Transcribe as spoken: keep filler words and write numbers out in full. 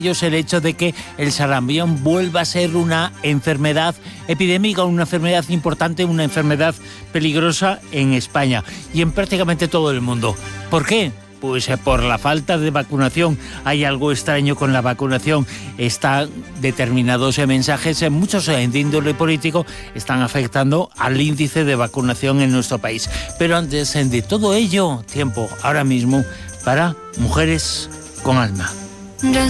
es el hecho de que el sarampión vuelva a ser una enfermedad epidémica, una enfermedad importante, una enfermedad peligrosa en España y en prácticamente todo el mundo. ¿Por qué? Pues por la falta de vacunación. Hay algo extraño con la vacunación. Están determinados mensajes, muchos de índole político, están afectando al índice de vacunación en nuestro país. Pero antes de todo ello, tiempo ahora mismo para Mujeres con Alma. Yo